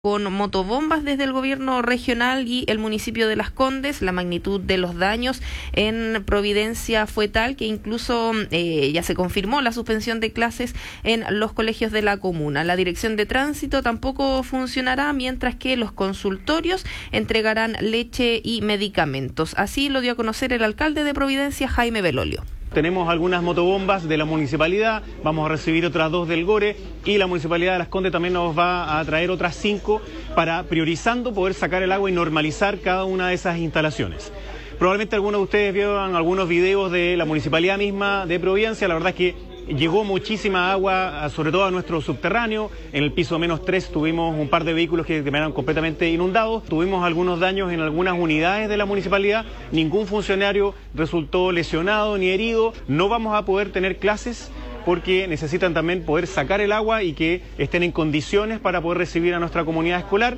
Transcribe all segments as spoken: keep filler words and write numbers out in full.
con motobombas desde el gobierno regional y el municipio de Las Condes. La magnitud de los daños en Providencia fue tal que incluso eh, ya se confirmó la suspensión de clases en los colegios de la comuna. La dirección de tránsito tampoco funcionará, mientras que los consultorios entregarán leche y medicamentos. Así lo dio a conocer el alcalde de Providencia, Jaime Belolio. Tenemos algunas motobombas de la municipalidad, vamos a recibir otras dos del Gore y la municipalidad de Las Condes también nos va a traer otras cinco para, priorizando, poder sacar el agua y normalizar cada una de esas instalaciones. Probablemente algunos de ustedes vieron algunos videos de la municipalidad misma de Providencia. La verdad es que llegó muchísima agua, sobre todo a nuestro subterráneo. En el piso menos tres tuvimos un par de vehículos que quedaron completamente inundados. Tuvimos algunos daños en algunas unidades de la municipalidad. Ningún funcionario resultó lesionado ni herido. No vamos a poder tener clases porque necesitan también poder sacar el agua y que estén en condiciones para poder recibir a nuestra comunidad escolar.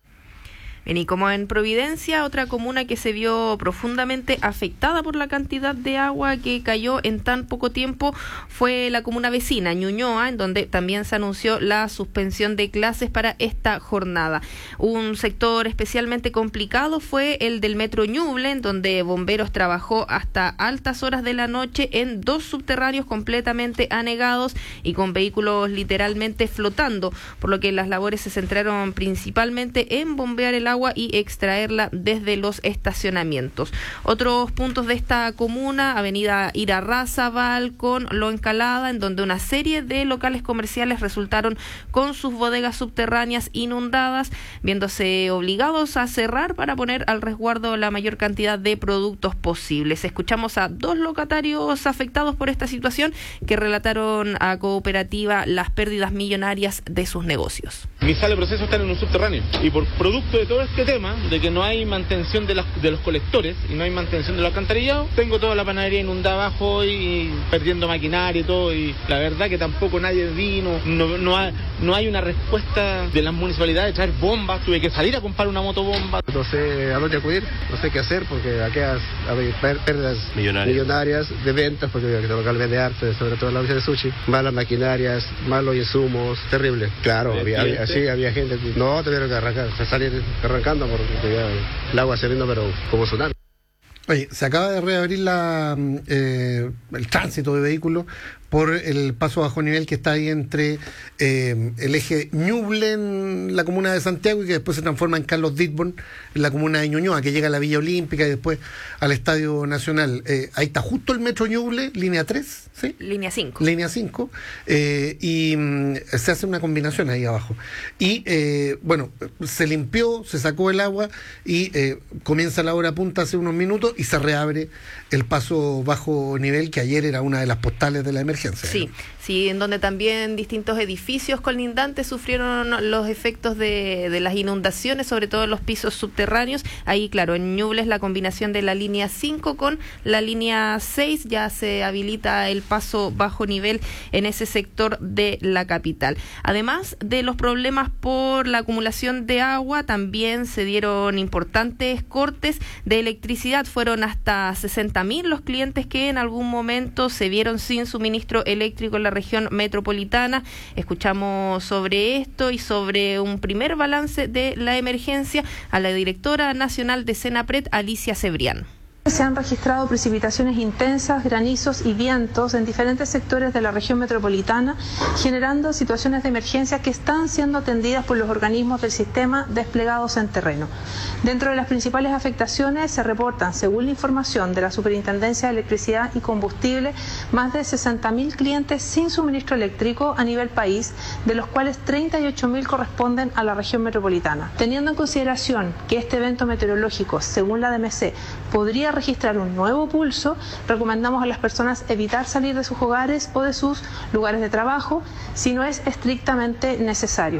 Bien, y como en Providencia, otra comuna que se vio profundamente afectada por la cantidad de agua que cayó en tan poco tiempo fue la comuna vecina, Ñuñoa, en donde también se anunció la suspensión de clases para esta jornada. Un sector especialmente complicado fue el del Metro Ñuble, en donde Bomberos trabajó hasta altas horas de la noche en dos subterráneos completamente anegados y con vehículos literalmente flotando, por lo que las labores se centraron principalmente en bombear el agua agua y extraerla desde los estacionamientos. Otros puntos de esta comuna, avenida Irarrázaval con Lo Encalada, en donde una serie de locales comerciales resultaron con sus bodegas subterráneas inundadas, viéndose obligados a cerrar para poner al resguardo la mayor cantidad de productos posibles. Escuchamos a dos locatarios afectados por esta situación que relataron a Cooperativa las pérdidas millonarias de sus negocios. Mis sales de proceso están en un subterráneo y por producto de todo este tema de que no hay mantención de, las, de los colectores y no hay mantención de los alcantarillados, tengo toda la panadería inundada abajo y, y perdiendo maquinaria y todo, y la verdad que tampoco nadie vino, no, no, hay, no hay una respuesta de las municipalidades de traer bombas. Tuve que salir a comprar una motobomba. No sé a dónde acudir, no sé qué hacer porque aquí hay pérdidas millonarias. millonarias de ventas, porque el local vende arte, sobre todo en la villa de sushi, malas maquinarias, malos insumos, terrible. Claro, había, había, sí, había gente, no tuvieron que arrancar, salir arrancando porque ya el agua saliendo, pero como tsunami. Oye, se acaba de reabrir la, eh, el tránsito de vehículos por el paso bajo nivel que está ahí entre eh, el eje Ñuble en la comuna de Santiago y que después se transforma en Carlos Ditborn en la comuna de Ñuñoa, que llega a la Villa Olímpica y después al Estadio Nacional. Eh, ahí está justo el metro Ñuble, línea tres, ¿sí? Línea cinco. Línea cinco, eh, y mm, se hace una combinación ahí abajo. Y, eh, bueno, se limpió, se sacó el agua y eh, comienza la hora punta hace unos minutos y se reabre el paso bajo nivel, que ayer era una de las postales de la emergencia. Sí, sí, en donde también distintos edificios colindantes sufrieron los efectos de, de las inundaciones, sobre todo en los pisos subterráneos. Ahí, claro, en Ñuble la combinación de la línea cinco con la línea seis, ya se habilita el paso bajo nivel en ese sector de la capital. Además de los problemas por la acumulación de agua, también se dieron importantes cortes de electricidad. Fueron hasta sesenta mil los clientes que en algún momento se vieron sin suministro eléctrico en la región metropolitana. Escuchamos sobre esto y sobre un primer balance de la emergencia a la directora nacional de Senapred, Alicia Cebrián. Se han registrado precipitaciones intensas, granizos y vientos en diferentes sectores de la región metropolitana, generando situaciones de emergencia que están siendo atendidas por los organismos del sistema desplegados en terreno. Dentro de las principales afectaciones se reportan, según la información de la Superintendencia de Electricidad y Combustible, más de sesenta mil clientes sin suministro eléctrico a nivel país, de los cuales treinta y ocho mil corresponden a la región metropolitana. Teniendo en consideración que este evento meteorológico, según la D M C, podría registrar un nuevo pulso, recomendamos a las personas evitar salir de sus hogares o de sus lugares de trabajo si no es estrictamente necesario.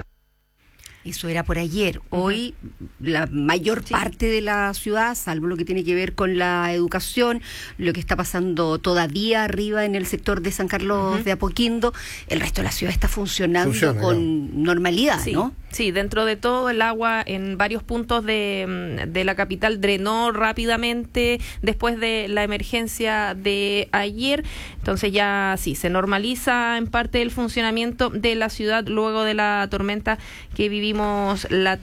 Eso era por ayer. Hoy la mayor sí. parte de la ciudad, salvo lo que tiene que ver con la educación, lo que está pasando todavía arriba en el sector de San Carlos uh-huh. de Apoquindo, el resto de la ciudad está funcionando Funciona, con ¿no? normalidad, sí. ¿no? Sí, dentro de todo el agua en varios puntos de, de la capital drenó rápidamente después de la emergencia de ayer. Entonces ya sí, se normaliza en parte el funcionamiento de la ciudad luego de la tormenta que vivimos la